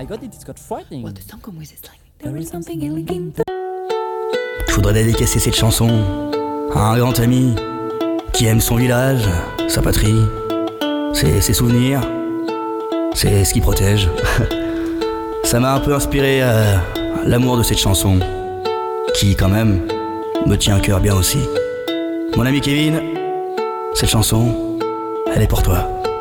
my god, it got frightening. Well, the song always is like, there is something elegant. Je voudrais dédicacer cette chanson à un grand ami qui aime son village, sa patrie, ses souvenirs, c'est ce qui protège. Ça m'a un peu inspiré l'amour de cette chanson, qui quand même me tient à cœur bien aussi. Mon ami Kevin, cette chanson, elle est pour toi.